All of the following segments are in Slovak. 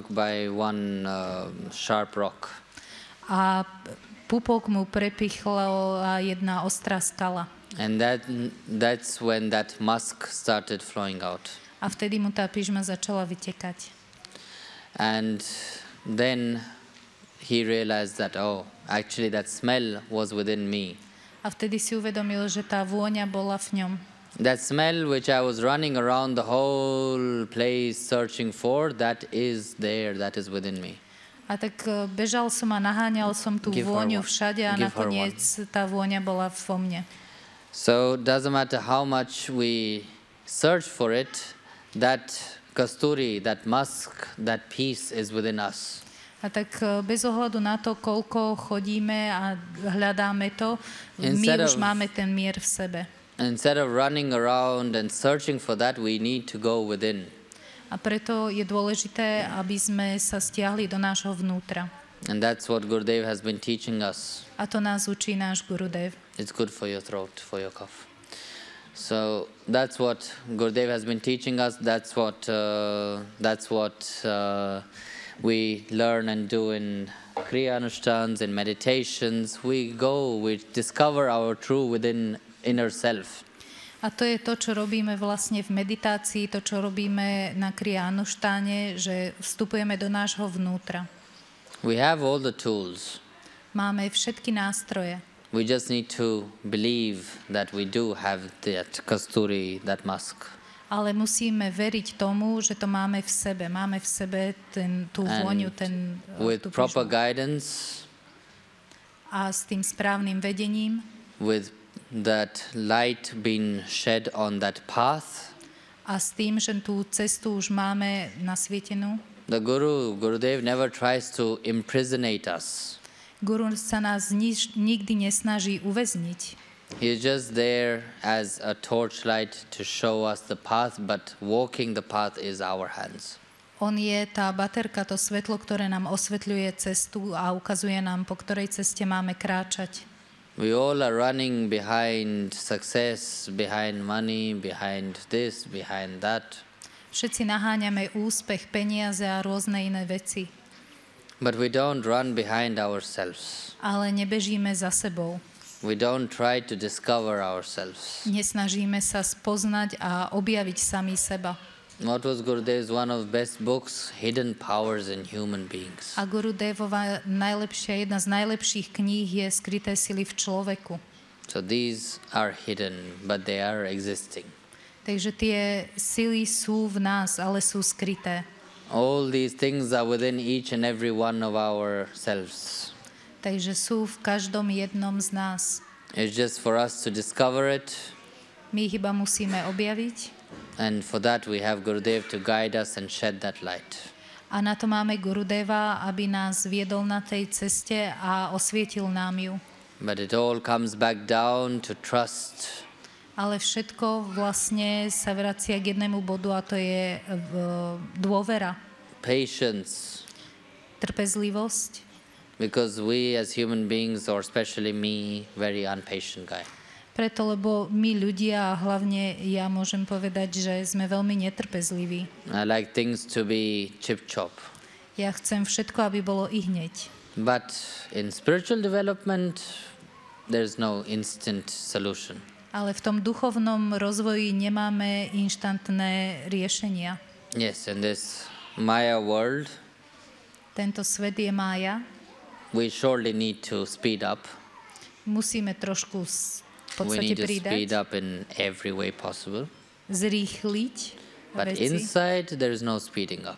by one sharp rock. A pupok mu prepichla jedna ostrá skala. And that's when that musk started flowing out. A vtedy mu tá pyžma začala vytekať. And then he realized that, actually that smell was within me. A vtedy si uvedomil, že tá vôňa bola v ňom. That smell which I was running around the whole place searching for, that is there, that is within me. A tak bežal som a naháňal som tú vôňu všade a nakoniec tá vôňa bola vo mne. So it doesn't matter how much we search for it, that kasturi, that musk, that peace is within us. A tak bez ohľadu na to, koľko chodíme a hľadáme to, my už máme ten mier v sebe. Instead of running around and searching for that, we need to go within. A preto je dôležité, aby sme sa stiahli do nášho vnútra. And that's what Gurudev has been teaching us. A to nás učí náš Gurudev. It's good for your throat, for your cough. So that's what Gurudev has been teaching us. That's what we learn and do in Kriya Anushtans, in meditations. We discover our true within inner self. A to je to, čo robíme vlastne v meditácii, to, čo robíme na Kriya Anuštáne, že vstupujeme do nášho vnútra. We have all the tools. Máme všetky nástroje. We just need to believe that we do have that kasturi, that musk. Ale musíme veriť tomu, že to máme v sebe. Máme v sebe tú vôňu, with tú proper pyžmu. guidance, A s tým správnym vedením, with that light being shed on that path, a s tým, že tú cestu už máme nasvietenú. the Gurudev never tries to imprisonate us. Guru sa nás nikdy nesnaží uväzniť. He is just there as a torchlight to show us the path, but walking the path is our hands. On je tá baterka, to svetlo, ktoré nám osvetľuje cestu a ukazuje nám, po ktorej ceste máme kráčať. We all are running behind success, behind money, behind this, behind that. Všetci naháňame úspech, peniaze a rôzne iné veci. But we don't run behind ourselves. Ale nebežíme za sebou. We don't try to discover ourselves. Nesnažíme sa spoznať a objaviť sami seba. What was Gurudev's one of best books? Hidden Powers in Human Beings. A Gurudevova jedna z najlepších kníh je Skryté sily v človeku. So these are hidden, but they are existing. Takže tie sily sú v nás, ale sú skryté. All these things are within each and every one of ourselves. Takže sú v každom jednom z nás. It's just for us to discover it. My ich iba musíme objaviť. And for that we have Gurudev to guide us and shed that light. A na to máme Gurudeva, aby nás viedol na tej ceste a osvietil nám ju. But it all comes back down to trust. Ale všetko vlastne sa vracia k jednému bodu a to je dôvera. Patience. Trpezlivosť. Because we as human beings, or especially me, very impatient guy. Preto, lebo my ľudia, a hlavne ja môžem povedať, že sme veľmi netrpezliví. I like things to be chip-chop. Ja chcem všetko, aby bolo ihneď. But in spiritual development, there's no instant solution. Ale v tom duchovnom rozvoji nemáme inštantné riešenia. Yes, in this Maya world, Tento svet je mája. we surely need to speed up. Musíme trošku v We podstate need to speed pridať, up in every way possible. zrýchliť But veci. inside, there is no speeding up.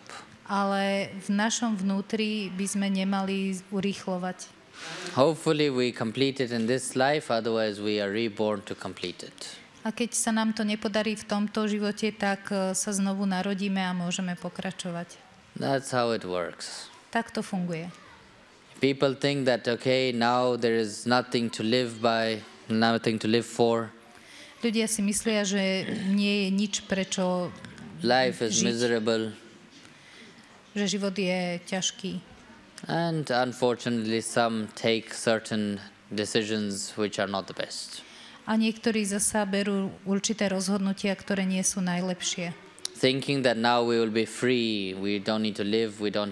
Ale v našom vnútri by sme nemali urýchlovať. Hopefully we complete it in this life, otherwise we are reborn to complete it. A keď sa nám to nepodarí v tomto živote, tak sa znovu narodíme a môžeme pokračovať. That's how it works. Tak to funguje. People think that, okay, now there is nothing to live by, nothing to live for. Ľudia si myslia, že nie je nič prečo Life is žiť, miserable. že život je ťažký. And unfortunately, some take certain decisions which are not the best. A niektorí zasa berú určité rozhodnutia, ktoré nie sú najlepšie. Thinking that now we will be free, we don't need to live, we don't